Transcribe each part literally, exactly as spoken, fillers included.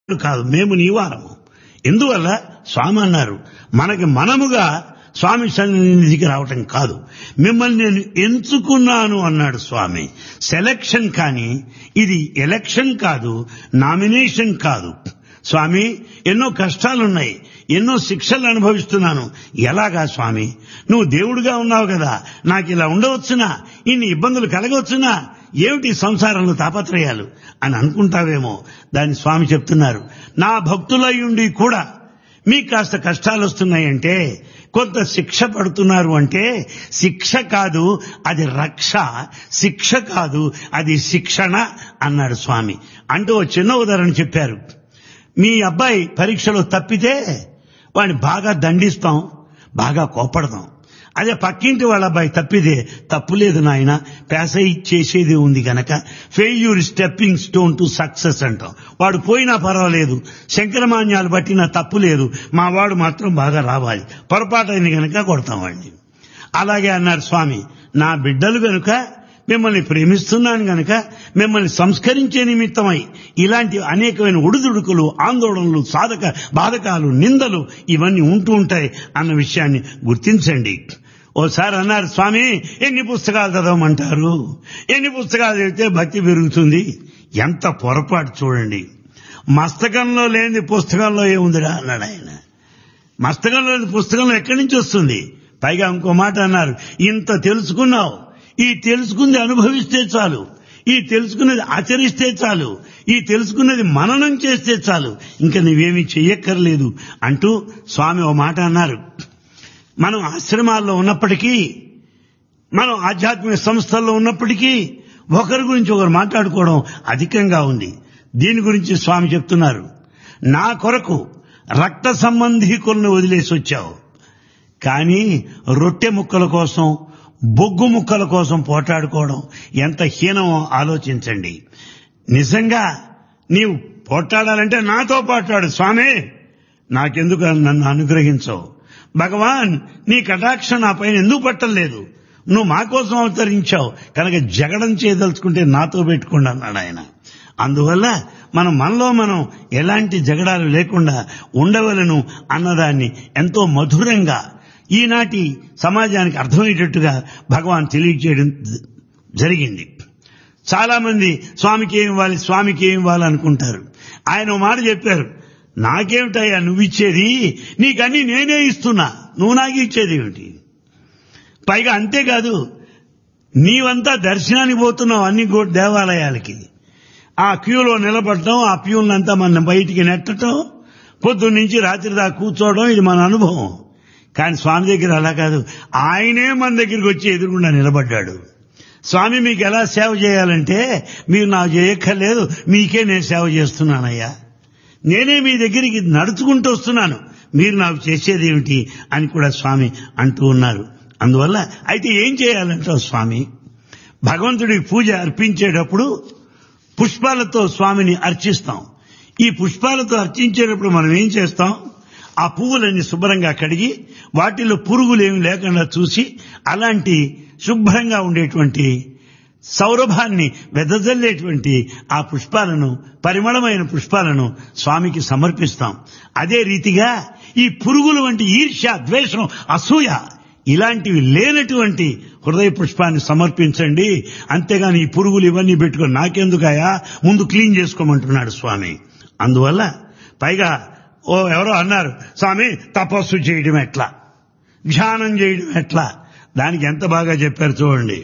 కాదు, మేము నీ వారము. ఎందువల్ల స్వామి అన్నారు, మనకి మనముగా స్వామి సన్నిధికి రావటం కాదు, మిమ్మల్ని నేను ఎంచుకున్నాను అన్నాడు స్వామి. సెలక్షన్ కానీ ఇది ఎలక్షన్ కాదు, నామినేషన్ కాదు. స్వామి ఎన్నో కష్టాలున్నాయి, ఎన్నో శిక్షలు అనుభవిస్తున్నాను. ఎలాగా స్వామి, నువ్వు దేవుడిగా ఉన్నావు కదా, నాకు ఇలా ఉండవచ్చునా, ఇన్ని ఇబ్బందులు కలగవచ్చునా, ఏమిటి సంసారంలో తాపత్రయాలు అని అనుకుంటావేమో. దాని స్వామి చెప్తున్నారు, నా భక్తులయ్యుండి కూడా మీకు కాస్త కష్టాలు వస్తున్నాయంటే, కొంత శిక్ష పడుతున్నారు అంటే, శిక్ష కాదు అది రక్ష, శిక్ష కాదు అది శిక్షణ అన్నాడు స్వామి. అంటూ ఓ చిన్న ఉదాహరణ చెప్పారు. మీ అబ్బాయి పరీక్షలో తప్పితే వాడిని బాగా దండిస్తాం, బాగా కోపడతాం. అదే పక్కింటి వాళ్ళ అబ్బాయి తప్పితే, తప్పు లేదు నాయన, పేసై చేసేది ఉంది గనక failure stepping stone to success అంటాం. వాడు పోయినా పర్వాలేదు, శంకరమాన్యాలు పట్టినా తప్పు లేదు, మా వాడు మాత్రం బాగా రావాలి, పొరపాటైన గనక కొడతాం వాడిని. అలాగే అన్నారు స్వామి, నా బిడ్డలు గనుక మిమ్మల్ని ప్రేమిస్తున్నాను గనక మిమ్మల్ని సంస్కరించే నిమిత్తమై ఇలాంటి అనేకమైన ఒడిదుడుకులు, ఆందోళనలు, సాధక బాధకాలు, నిందలు ఇవన్నీ ఉంటూ ఉంటాయి అన్న విషయాన్ని గుర్తించండి. ఓసారి అన్నారు స్వామి, ఎన్ని పుస్తకాలు చదవమంటారు, ఎన్ని పుస్తకాలు చదివితే భక్తి పెరుగుతుంది. ఎంత పొరపాటు చూడండి. మస్తకంలో లేని పుస్తకంలో ఏముందిరా అన్నాడు ఆయన. మస్తకంలో లేని పుస్తకంలో ఎక్కడి నుంచి వస్తుంది? పైగా ఇంకో మాట అన్నారు, ఇంత తెలుసుకున్నావు, ఈ తెలుసుకుంది అనుభవిస్తే చాలు, ఈ తెలుసుకున్నది ఆచరిస్తే చాలు, ఈ తెలుసుకున్నది మననం చేస్తే చాలు, ఇంకా నువ్వేమీ చెయ్యక్కర్లేదు అంటూ స్వామి ఓ మాట అన్నారు. మనం ఆశ్రమాల్లో ఉన్నప్పటికీ, మనం ఆధ్యాత్మిక సంస్థల్లో ఉన్నప్పటికీ ఒకరి గురించి ఒకరు మాట్లాడుకోవడం అధికంగా ఉంది. దీని గురించి స్వామి చెప్తున్నారు, నా కొరకు రక్త సంబంధీకులను వదిలేసి వచ్చావు, కానీ రొట్టె ముక్కల కోసం, బొగ్గు ముక్కల కోసం పోట్లాడుకోవడం ఎంత హీనమో ఆలోచించండి. నిజంగా నీవు పోట్లాడాలంటే నాతో పోట్లాడు స్వామి, నాకెందుకు నన్ను అనుగ్రహించవు భగవాన్, నీ కటాక్షం నా పైన ఎందుకు పట్టలేదు, నువ్వు మా కోసం అవతరించావు కనుక జగడం చేయదలుచుకుంటే నాతో పెట్టుకోండి అన్నాడు ఆయన. అందువల్ల మనం మనలో మనం ఎలాంటి జగడాలు లేకుండా ఉండవలను అన్నదాన్ని ఎంతో మధురంగా ఈనాటి సమాజానికి అర్థమయ్యేటట్టుగా భగవాన్ తెలియజేయడం జరిగింది. చాలా మంది స్వామికి ఏం ఇవ్వాలి, స్వామికి ఏం ఇవ్వాలి అనుకుంటారు. ఆయన ఓ మాట చెప్పారు, నాకేమిటయ్యా నువ్విచ్చేది, నీకన్నీ నేనే ఇస్తున్నా, నువ్వు నాకు ఇచ్చేది ఏమిటి? పైగా అంతేకాదు, నీవంతా దర్శనానికి పోతున్నావు అన్ని దేవాలయాలకి, ఆ క్యూలో నిలబడటం, ఆ ప్యూలంతా మన బయటికి నెట్టడం, పొద్దున్నుంచి రాత్రి దాకా కూర్చోవడం, ఇది మన అనుభవం. కానీ స్వామి దగ్గర అలా కాదు, ఆయనే మన దగ్గరికి వచ్చి ఎదురుగుండా నిలబడ్డాడు. స్వామి మీకు ఎలా సేవ చేయాలంటే, మీరు నాకు చేయక్కర్లేదు, మీకే నేను సేవ చేస్తున్నానయ్యా, నేనే మీ దగ్గరికి నడుచుకుంటూ వస్తున్నాను, మీరు నాకు చేసేది ఏమిటి అని కూడా స్వామి అంటూ ఉన్నారు. అందువల్ల అయితే ఏం చేయాలంటావు స్వామి, భగవంతుడికి పూజ అర్పించేటప్పుడు పుష్పాలతో స్వామిని అర్చిస్తాం. ఈ పుష్పాలతో అర్చించేటప్పుడు మనం ఏం చేస్తాం, ఆ పువ్వులన్నీ శుభ్రంగా కడిగి వాటిలో పురుగులేమి లేకుండా చూసి అలాంటి శుభ్రంగా ఉండేటువంటి సౌరభాన్ని వెదజల్లేటువంటి ఆ పుష్పాలను, పరిమళమైన పుష్పాలను స్వామికి సమర్పిస్తాం. అదే రీతిగా ఈ పురుగులు వంటి ఈర్ష్య, ద్వేషం, అసూయ ఇలాంటివి లేనటువంటి హృదయ పుష్పాన్ని సమర్పించండి. అంతేగాని ఈ పురుగులు ఇవన్నీ పెట్టుకొని నాకెందుకయా, ముందు క్లీన్ చేసుకోమంటున్నాడు స్వామి. అందువల్ల పైగా ఓ ఎవరో అన్నారు, స్వామి తపస్సు చేయడం ఎట్లా, ధ్యానం చేయడం ఎట్లా, దానికి ఎంత బాగా చెప్పారు చూడండి.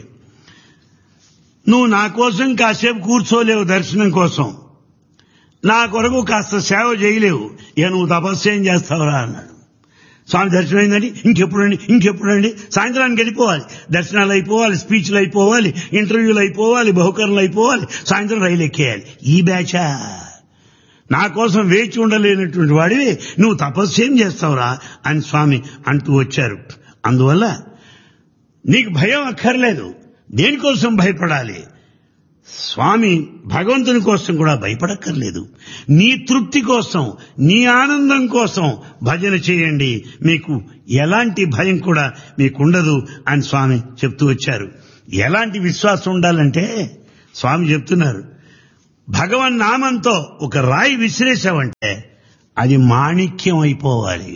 నువ్వు నా కోసం కాసేపు కూర్చోలేవు దర్శనం కోసం, నా కొరకు కాస్త సేవ చేయలేవు, ఇక నువ్వు తపస్సు ఏం చేస్తావురా అన్నాడు. స్వామి దర్శనం అయిందండి, ఇంకెప్పుడండి ఇంకెప్పుడండి సాయంత్రానికి వెళ్ళిపోవాలి, దర్శనాలు అయిపోవాలి, స్పీచ్లు అయిపోవాలి, ఇంటర్వ్యూలు అయిపోవాలి, బహుకరణలు అయిపోవాలి, సాయంత్రం రైలు ఎక్కేయాలి. ఈ బ్యాచా? నా కోసం వేచి ఉండలేనటువంటి వాడివి నువ్వు తపస్సు ఏం చేస్తావురా అని స్వామి అంటూ వచ్చారు. అందువల్ల నీకు భయం అక్కర్లేదు, దేనికోసం భయపడాలి? స్వామి భగవంతుని కోసం కూడా భయపడక్కర్లేదు. నీ తృప్తి కోసం, నీ ఆనందం కోసం భజన చేయండి, మీకు ఎలాంటి భయం కూడా మీకుండదు అని స్వామి చెప్తూ వచ్చారు. ఎలాంటి విశ్వాసం ఉండాలంటే స్వామి చెప్తున్నారు, భగవన్ నామంతో ఒక రాయి విసిరేసావంటే అది మాణిక్యం అయిపోవాలి.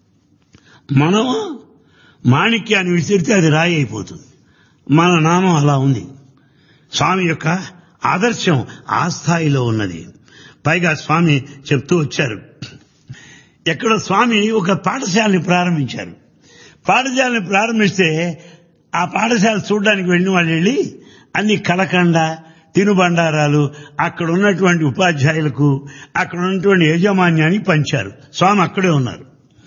మనం మాణిక్యాన్ని విసిరితే అది రాయి అయిపోతుంది. మన నామం అలా ఉంది. స్వామి యొక్క ఆదర్శం ఆ స్థాయిలో ఉన్నది. పైగా స్వామి చెప్తూ వచ్చారు, ఎక్కడో స్వామి ఒక పాఠశాలని ప్రారంభించారు. పాఠశాలని ప్రారంభిస్తే ఆ పాఠశాల చూడడానికి వెళ్ళిన వాళ్ళు వెళ్ళి అన్ని కలకండ తినుబండారాలు అక్కడ ఉన్నటువంటి ఉపాధ్యాయులకు అక్కడ ఉన్నటువంటి యాజమాన్యానికి పంచారు. స్వామి అక్కడే ఉన్నారు.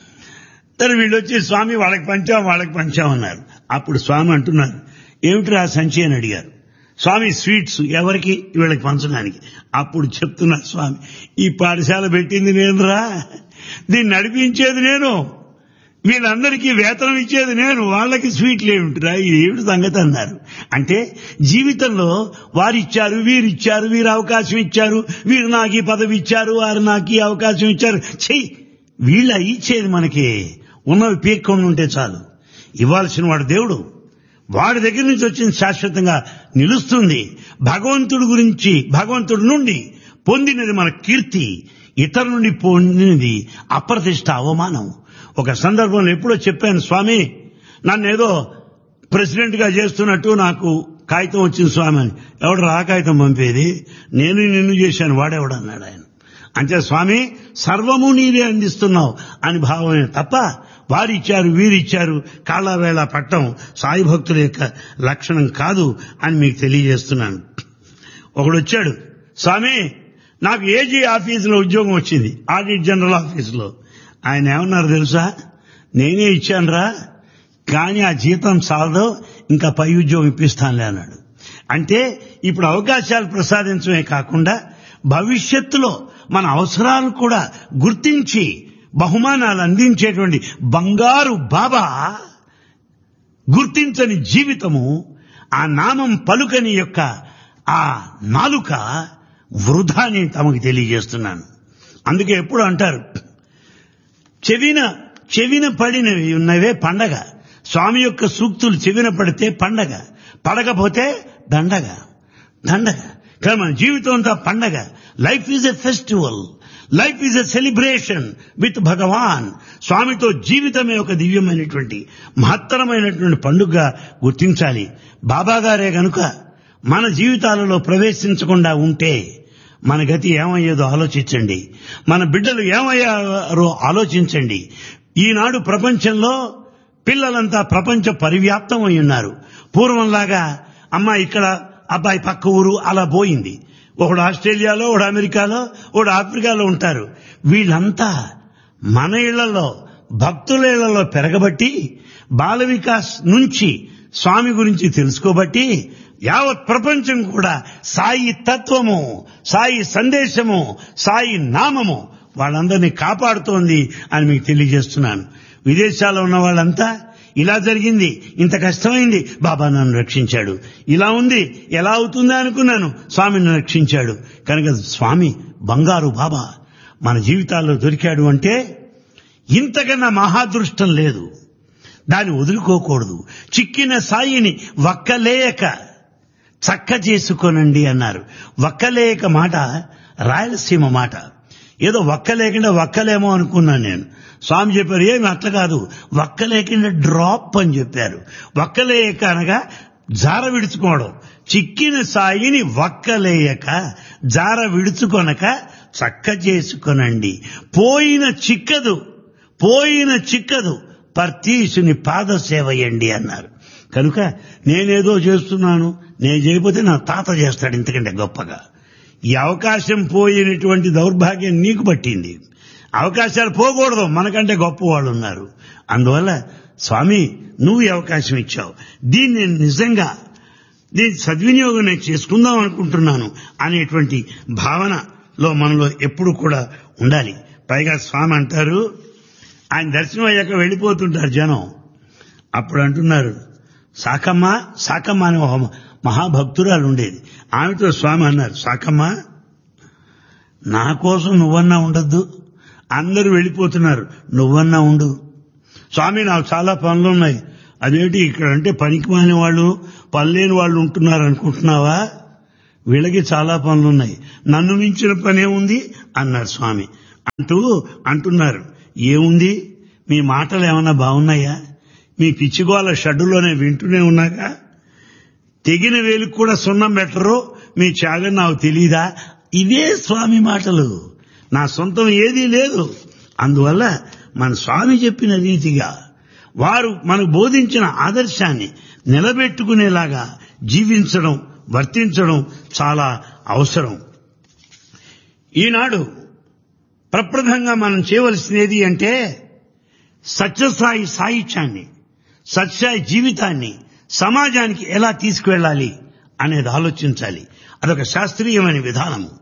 సరే వీళ్ళు వచ్చి స్వామి వాళ్ళకి పంచాం వాళ్ళకి పంచామన్నారు. అప్పుడు స్వామి అంటున్నారు, ఏమిటి ఆ సంచి అని అడిగారు. స్వామి స్వీట్స్ ఎవరికి? వీళ్ళకి పంచడానికి. అప్పుడు చెప్తున్నారు స్వామి, ఈ పాఠశాల పెట్టింది నేను రా, దీన్ని నడిపించేది నేను, వీళ్ళందరికీ వేతనం ఇచ్చేది నేను, వాళ్ళకి స్వీట్లు ఏమిటిరా, ఇది ఏమిటి సంగతి అన్నారు. అంటే జీవితంలో వారిచ్చారు వీరిచ్చారు వీరు అవకాశం ఇచ్చారు, వీరు నాకు ఈ పదవి ఇచ్చారు వారు నాకు ఈ అవకాశం ఇచ్చారు. చెయ్యి, వీళ్ళ ఇచ్చేది మనకి ఉన్నవి పీక్కొని ఉంటే చాలు. ఇవ్వాల్సిన వాడు దేవుడు, వాడి దగ్గర నుంచి వచ్చింది శాశ్వతంగా నిలుస్తుంది. భగవంతుడి గురించి భగవంతుడి నుండి పొందినది మన కీర్తి, ఇతరుల నుండి పొందినది అప్రతిష్ట అవమానం. ఒక సందర్భంలో ఎప్పుడో చెప్పాను, స్వామి నన్ను ఏదో ప్రెసిడెంట్ గా చేస్తున్నట్టు నాకు కాగితం వచ్చింది స్వామి అని. ఎవడు రా కాగితం పంపేది, నేను నిన్ను చేశాను వాడెవడన్నాడు ఆయన. అంటే స్వామి సర్వము నీవే అందిస్తున్నావు అని భావమే తప్ప వారిచ్చారు వీరిచ్చారు కాళ్ళ వేళ పట్టం సాయి భక్తుల యొక్క లక్షణం కాదు అని మీకు తెలియజేస్తున్నాను. ఒకడు వచ్చాడు, స్వామి నాకు ఏజీ ఆఫీసులో ఉద్యోగం వచ్చింది, ఆడిట్ జనరల్ ఆఫీసులో. ఆయన ఏమన్నారు తెలుసా, నేనే ఇచ్చాను రా, కానీ ఆ జీతం చాలదు, ఇంకా పై ఉద్యోగం ఇప్పిస్తానులే అన్నాడు. అంటే ఇప్పుడు అవకాశాలు ప్రసాదించడమే కాకుండా భవిష్యత్తులో మన అవసరాలు కూడా గుర్తించి బహుమానాలు అందించేటువంటి బంగారు బాబా గుర్తించని జీవితము, ఆ నామం పలుకని యొక్క ఆ నాలుక వృధా అని తమకు తెలియజేస్తున్నాను. అందుకే ఎప్పుడు అంటారు, చెవిన చెవిన పడినవి ఉన్నవే పండగ. స్వామి యొక్క సూక్తులు చెవిన పడితే పండగ, పడకపోతే దండగ దండగ. కానీ మన జీవితం అంతా పండగ. Life is a festival, life is a celebration with భగవాన్. స్వామితో జీవితమే ఒక దివ్యమైనటువంటి మహత్తరమైనటువంటి పండుగగా గుర్తించాలి. బాబా గారే గనుక మన జీవితాలలో ప్రవేశించకుండా ఉంటే మన గతి ఏమయ్యేదో ఆలోచించండి, మన బిడ్డలు ఏమయ్యారో ఆలోచించండి. ఈనాడు ప్రపంచంలో పిల్లలంతా ప్రపంచ పరివ్యాప్తం అయి ఉన్నారు. పూర్వంలాగా అమ్మ ఇక్కడ అబ్బాయి పక్క ఊరు అలా పోయింది. ఒకడు ఆస్ట్రేలియాలో, ఒకడు అమెరికాలో, ఒకడు ఆఫ్రికాలో ఉంటారు. వీళ్ళంతా మన ఇళ్లలో భక్తుల ఇళ్లలో పెరగబట్టి బాల వికాస్ నుంచి స్వామి గురించి తెలుసుకోబట్టి యావత్ ప్రపంచం కూడా సాయి తత్వము, సాయి సందేశము, సాయి నామము వాళ్ళందరినీ కాపాడుతోంది అని మీకు తెలియజేస్తున్నాను. విదేశాల్లో ఉన్న వాళ్ళంతా ఇలా జరిగింది, ఇంత కష్టమైంది, బాబా నన్ను రక్షించాడు, ఇలా ఉంది ఎలా అవుతుందా అనుకున్నాను, స్వామి నన్ను రక్షించాడు. కనుక స్వామి బంగారు బాబా మన జీవితాల్లో దొరికాడు అంటే ఇంతకన్నా మహాదృష్టం లేదు. దాన్ని వదులుకోకూడదు. చిక్కిన సాయిని వక్కలేయక చక్క చేసుకోనండి అన్నారు. వక్కలేయక మాట రాయలసీమ మాట. ఏదో వక్కలేకుండా వక్కలేమో అనుకున్నాను నేను. స్వామి చెప్పారు, ఏమి అట్లా కాదు, వక్కలేకుండా డ్రాప్ అని చెప్పారు. వక్కలేయక అనగా జార విడుచుకోవడం. చిక్కిన సాయిని వక్కలేయక జార విడుచుకొనక చక్క చేసుకొనండి. పోయిన చిక్కదు పోయిన చిక్కదు పర్తీసుని పాద సేవయండి అన్నారు. కనుక నేనేదో చేస్తున్నాను, నేను చేయకపోతే నా తాత చేస్తాడు ఇంతకంటే గొప్పగా. ఈ అవకాశం పోయినటువంటి దౌర్భాగ్యం నీకు పట్టింది. అవకాశాలు పోకూడదు, మనకంటే గొప్ప వాళ్ళు ఉన్నారు. అందువల్ల స్వామి నువ్వు ఈ అవకాశం ఇచ్చావు, దీన్ని నిజంగా దీని సద్వినియోగం నేను చేసుకుందాం అనుకుంటున్నాను అనేటువంటి భావనలో మనలో ఎప్పుడు కూడా ఉండాలి. పైగా స్వామి అంటారు, ఆయన దర్శనం అయ్యాక వెళ్ళిపోతుంటారు జనం. అప్పుడు అంటున్నారు, సాకమ్మ సాకమ్మ అనే ఒక మహాభక్తురాలు ఉండేది. ఆమెతో స్వామి అన్నారు, సాకమ్మ నా కోసం నువ్వన్నా ఉండద్దు, అందరూ వెళ్ళిపోతున్నారు, నువ్వన్నా ఉండు. స్వామి నాకు చాలా పనులున్నాయి. అదేంటి ఇక్కడ అంటే పనికి మాని వాళ్ళు పనిలేని వాళ్ళు ఉంటున్నారు అనుకుంటున్నావా? వీళ్ళకి చాలా పనులున్నాయి, నన్ను మించిన పనే ఉంది అన్నారు స్వామి. అంటూ అంటున్నారు, ఏముంది మీ మాటలు ఏమన్నా బాగున్నాయా? మీ పిచ్చిగోల షడ్డులోనే వింటూనే ఉన్నాగా. తెగిన వేలుకు కూడా సున్నం పెట్టరు, మీ త్యాగం నాకు తెలీదా? ఇవే స్వామి మాటలు, నా సొంతం ఏదీ లేదు. అందువల్ల మన స్వామి చెప్పిన రీతిగా వారు మనకు బోధించిన ఆదర్శాన్ని నిలబెట్టుకునేలాగా జీవించడం, వర్తించడం చాలా అవసరం. ఈనాడు ప్రప్రథంగా మనం చేయవలసినది అంటే సత్యసాయి సాహిత్యాన్ని, సత్యసాయి జీవితాన్ని సమాజానికి ఎలా తీసుకువెళ్ళాలి అనేది ఆలోచించాలి. అదొక శాస్త్రీయమైన విధానము.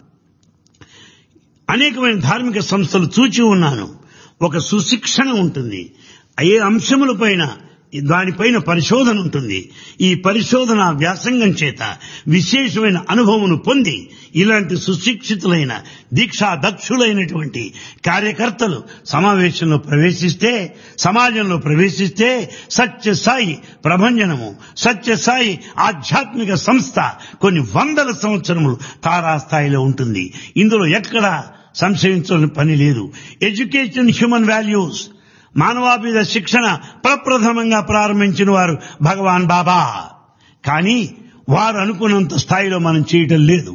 అనేకమైన ధార్మిక సంస్థలు చూచి ఉన్నాను. ఒక సుశిక్షణ ఉంటుంది, ఏ అంశములపైన దానిపైన పరిశోధన ఉంటుంది. ఈ పరిశోధన వ్యాసంగం చేత విశేషమైన అనుభవమును పొంది ఇలాంటి సుశిక్షితులైన దీక్షా దక్షులైనటువంటి కార్యకర్తలు సమావేశంలో ప్రవేశిస్తే, సమాజంలో ప్రవేశిస్తే సత్యసాయి ప్రభంజనము, సత్యసాయి ఆధ్యాత్మిక సంస్థ కొన్ని వందల సంవత్సరములు తారాస్థాయిలో ఉంటుంది. ఇందులో ఎక్కడా సంశయించాల్సిన పని లేదు. ఎడ్యుకేషన్, హ్యూమన్ వాల్యూస్, మానవాభిద శిక్షణ ప్రప్రథమంగా ప్రారంభించిన వారు భగవాన్ బాబా. కానీ వారు అనుకున్నంత స్థాయిలో మనం చేయటం లేదు.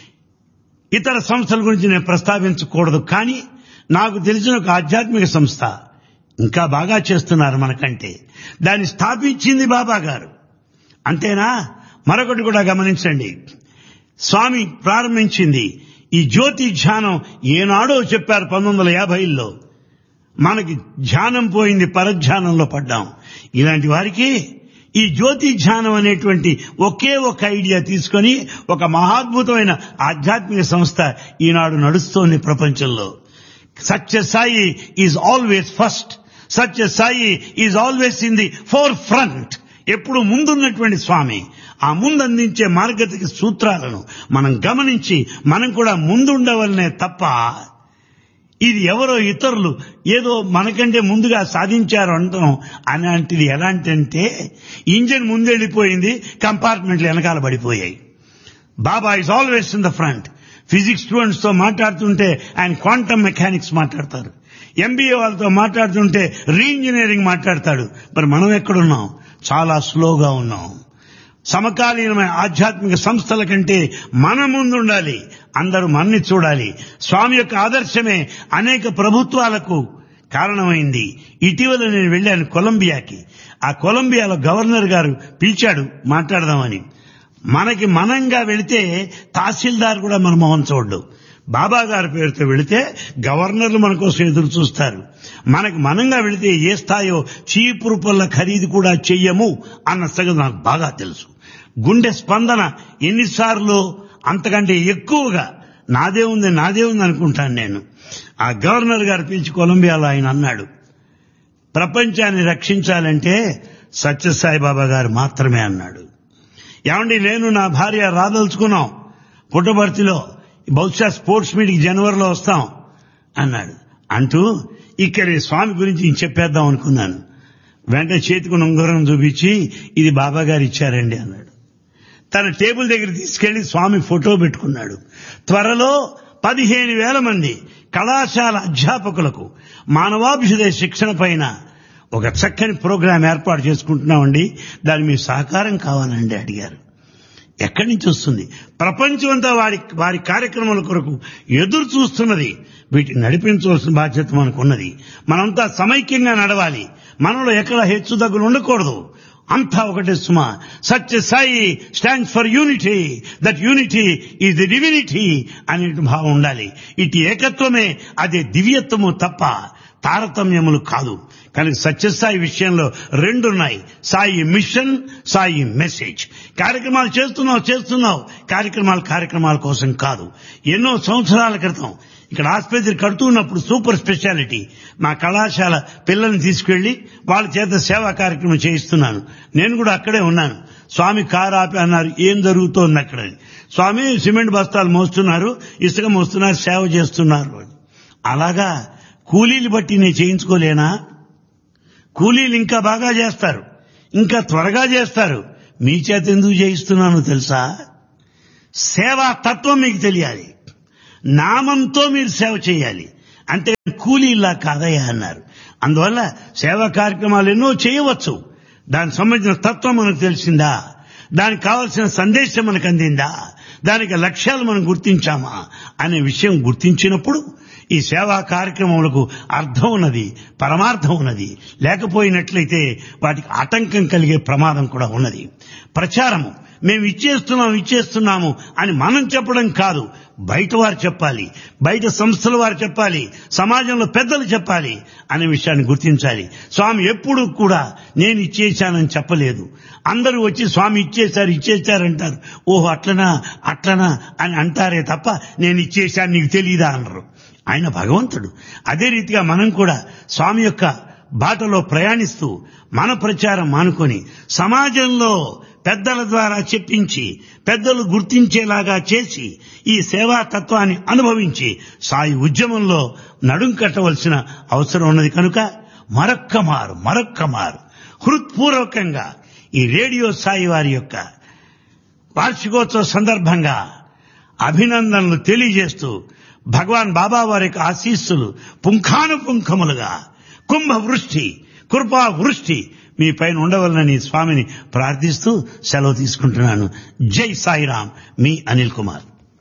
ఇతర సంస్థల గురించి నేను ప్రస్తావించకూడదు, కానీ నాకు తెలిసిన ఒక ఆధ్యాత్మిక సంస్థ ఇంకా బాగా చేస్తున్నారు మనకంటే. దాన్ని స్థాపించింది బాబా గారు. అంతేనా? మరొకటి కూడా గమనించండి, స్వామి ప్రారంభించింది ఈ జ్యోతి ధ్యానం. ఏనాడో చెప్పారు పంతొమ్మిది వందల యాభైలో. మనకి ధ్యానం పోయింది, పరధ్యానంలో పడ్డాం. ఇలాంటి వారికి ఈ జ్యోతి ధ్యానం అనేటువంటి ఒకే ఒక ఐడియా తీసుకొని ఒక మహాద్భుతమైన ఆధ్యాత్మిక సంస్థ ఈనాడు నడుస్తోంది ప్రపంచంలో. Sathya Sai is always first, Sathya Sai is always in the four front. ఎప్పుడు ముందున్నటువంటి స్వామి ఆ ముందు అందించే మార్గతిక సూత్రాలను మనం గమనించి మనం కూడా ముందుండవలనే తప్ప ఇది ఎవరో ఇతరులు ఏదో మనకంటే ముందుగా సాధించారు అంటాం. అలాంటిది ఎలాంటి, ఇంజిన్ ముందెళ్ళిపోయింది, కంపార్ట్మెంట్లు వెనకాల పడిపోయాయి. బాబా is always in the front. Physics students తో మాట్లాడుతుంటే ఆయన క్వాంటమ్ మెకానిక్స్ మాట్లాడతారు, ఎంబీఏ వాళ్ళతో మాట్లాడుతుంటే రీఇంజనీరింగ్ మాట్లాడతాడు. మరి మనం ఎక్కడున్నాం? చాలా స్లోగా ఉన్నాం. సమకాలీనమైన ఆధ్యాత్మిక సంస్థల కంటే మన ముందుండాలి, అందరూ మన్ని చూడాలి. స్వామి యొక్క ఆదర్శమే అనేక ప్రభుత్వాలకు కారణమైంది. ఇటీవల నేను వెళ్ళాను కొలంబియాకి. ఆ కొలంబియాలో గవర్నర్ గారు పిలిచాడు మాట్లాడదామని. మనకి మనంగా వెళితే తహసీల్దార్ కూడా మన మొహం చూడ్డు. బాబా గారి పేరుతో వెళితే గవర్నర్లు మన కోసం ఎదురు చూస్తారు. మనకి మనంగా వెళితే ఏ స్థాయో చీపురు పళ్ళ ఖరీదు కూడా చెయ్యము అన్న సంగతి నాకు బాగా తెలుసు. గుండె స్పందన ఎన్నిసార్లు అంతకంటే ఎక్కువగా నాదే ఉంది నాదే ఉంది అనుకుంటాను నేను. ఆ గవర్నర్ గారు పిలిచి కొలంబియాలో ఆయన అన్నాడు, ప్రపంచాన్ని రక్షించాలంటే సత్యసాయి బాబా గారు మాత్రమే అన్నాడు. ఏమండి, నేను నా భార్య రాదలుచుకున్నాం పుట్టబర్తిలో, బహుశా స్పోర్ట్స్ మీట్కి జనవరిలో వస్తాం అన్నాడు. అంటూ ఇక్కడ స్వామి గురించి చెప్పేద్దాం అనుకున్నాను. వెంటనే చేతికి ఉంగరం చూపించి ఇది బాబా గారు ఇచ్చారండి అన్నాడు. తన టేబుల్ దగ్గర తీసుకెళ్లి స్వామి ఫోటో పెట్టుకున్నాడు. త్వరలో పదిహేను వేల మంది కళాశాల అధ్యాపకులకు మానవాభిషేక శిక్షణ పైన ఒక చక్కని ప్రోగ్రాం ఏర్పాటు చేసుకుంటున్నామండి, దాని మీ సహకారం కావాలండి అడిగారు. ఎక్కడి నుంచి వస్తుంది? ప్రపంచం అంతా వారి వారి కార్యక్రమాల కొరకు ఎదురు చూస్తున్నది. వీటిని నడిపించవలసిన బాధ్యత మనకున్నది. మనంతా సమైక్యంగా నడవాలి. మనలో ఎక్కడ హెచ్చు తగ్గులు ఉండకూడదు. అంతా ఒకటే సుమా. Sathya Sai stands for unity, that unity is the divinity అనే భావం ఉండాలి. ఇటు ఏకత్వమే అదే దివ్యత్వము తప్ప తారతమ్యములు కాదు. కనుక సత్యసాయి విషయంలో రెండున్నాయి, సాయి మిషన్, సాయి మెసేజ్. కార్యక్రమాలు చేస్తున్నావు చేస్తున్నావు కార్యక్రమాలు కార్యక్రమాల కోసం కాదు. ఎన్నో సంవత్సరాల క్రితం ఇక్కడ ఆసుపత్రి కడుతున్నప్పుడు సూపర్ స్పెషాలిటీ మా కళాశాల పిల్లల్ని తీసుకెళ్లి వాళ్ళ చేత సేవా కార్యక్రమం చేయిస్తున్నాను. నేను కూడా అక్కడే ఉన్నాను. స్వామి కారు ఆపి అన్నారు, ఏం జరుగుతోంది అక్కడ? స్వామి సిమెంట్ బస్తాలు మోస్తున్నారు, ఇసుక మోస్తున్నారు, సేవ చేస్తున్నారు. అలాగా కూలీలు బట్టి నేను చేయించుకోలేనా? కూలీలు ఇంకా బాగా చేస్తారు, ఇంకా త్వరగా చేస్తారు. మీ చేత ఎందుకు చేయిస్తున్నాను తెలుసా? సేవా తత్వం మీకు తెలియాలి. నామంతో మీరు సేవ చేయాలి, అంటే కూలీలా కాదయ్యా అన్నారు. అందువల్ల సేవా కార్యక్రమాలు ఎన్నో చేయవచ్చు. దానికి సంబంధించిన తత్వం మనకు తెలిసిందా, దానికి కావలసిన సందేశం మనకు అందిందా, దానికి లక్ష్యాలు మనం గుర్తించామా అనే విషయం గుర్తించినప్పుడు ఈ సేవా కార్యక్రమములకు అర్థం ఉన్నది, పరమార్థం ఉన్నది. లేకపోయినట్లయితే వాటికి ఆటంకం కలిగే ప్రమాదం కూడా ఉన్నది. ప్రచారము మేము ఇచ్చేస్తున్నాం ఇచ్చేస్తున్నాము అని మనం చెప్పడం కాదు, బయట వారు చెప్పాలి, బయట సంస్థల వారు చెప్పాలి, సమాజంలో పెద్దలు చెప్పాలి అనే విషయాన్ని గుర్తించాలి. స్వామి ఎప్పుడు కూడా నేను ఇచ్చేశానని చెప్పలేదు. అందరూ వచ్చి స్వామి ఇచ్చేశారు ఇచ్చేశారంటారు. ఓహో అట్లనా అట్లనా అని అంటారే తప్ప నేను ఇచ్చేశాను నీకు తెలీదా అనరు. ఆయన భగవంతుడు. అదే రీతిగా మనం కూడా స్వామి యొక్క బాటలో ప్రయాణిస్తూ మన ప్రచారం మానుకొని సమాజంలో పెద్దల ద్వారా చెప్పించి పెద్దలు గుర్తించేలాగా చేసి ఈ సేవా తత్వాన్ని అనుభవించి సాయి ఉద్యమంలో నడుం కట్టవలసిన అవసరం ఉన్నది. కనుక మరొక్క మారు మరొక్క మారు హృత్పూర్వకంగా ఈ రేడియో సాయి వారి యొక్క వార్షికోత్సవ సందర్భంగా అభినందనలు తెలియజేస్తూ భగవాన్ బాబా వారి యొక్క ఆశీస్సులు పుంఖానుపుంఖములుగా కుంభ వృష్టి కృపా వృష్టి మీ పైన ఉండవలనని స్వామిని ప్రార్థిస్తూ సెలవు తీసుకుంటున్నాను. జై సాయిరాం, మీ అనిల్ కుమార్.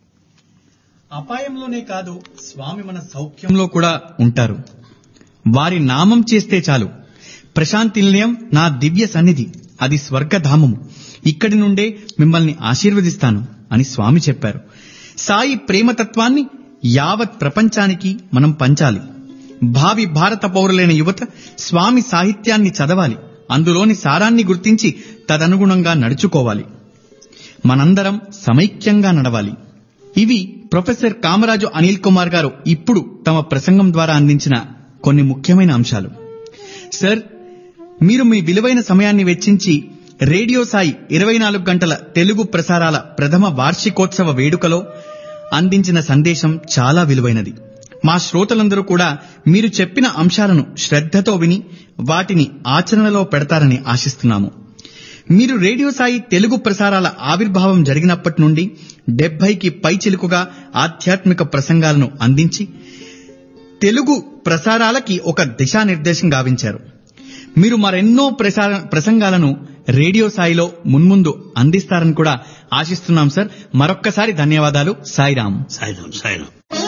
అపాయంలోనే కాదు, స్వామి మన సౌఖ్యంలో కూడా ఉంటారు. వారి నామం చేస్తే చాలు. ప్రశాంతి నిలయం నా దివ్య సన్నిధి, అది స్వర్గధామము. ఇక్కడి నుండే మిమ్మల్ని ఆశీర్వదిస్తాను అని స్వామి చెప్పారు. సాయి ప్రేమతత్వాన్ని యావత్ ప్రపంచానికి మనం పంచాలి. భావి భారత పౌరులైన యువత స్వామి సాహిత్యాన్ని చదవాలి, అందులోని సారాన్ని గుర్తించి తదనుగుణంగా నడుచుకోవాలి. మనందరం సమైక్యంగా నడవాలి. ఇవి ప్రొఫెసర్ కామరాజు అనిల్ కుమార్ గారు ఇప్పుడు తమ ప్రసంగం ద్వారా అందించిన కొన్ని ముఖ్యమైన అంశాలు. సార్, మీరు మీ విలువైన సమయాన్ని వెచ్చించి రేడియో సాయి ఇరవై నాలుగు గంటల తెలుగు ప్రసారాల ప్రథమ వార్షికోత్సవ వేడుకలో అందించిన సందేశం చాలా విలువైనది. మా శ్రోతలందరూ కూడా మీరు చెప్పిన అంశాలను శ్రద్ధతో విని వాటిని ఆచరణలో పెడతారని ఆశిస్తున్నాము. మీరు రేడియో సాయి తెలుగు ప్రసారాల ఆవిర్భావం జరిగినప్పటి నుండి డెబ్బైకి పైచిలుకుగా ఆధ్యాత్మిక ప్రసంగాలను అందించి తెలుగు ప్రసారాలకి ఒక దిశానిర్దేశం గావించారు. మీరు మరెన్నో ప్రసంగాలను రేడియో సాయిలో మున్ముందు అందిస్తారని కూడా ఆశిస్తున్నాం సార్. మరొక్కసారి ధన్యవాదాలు. సాయిరాం. సాయిరాం సాయిరాం.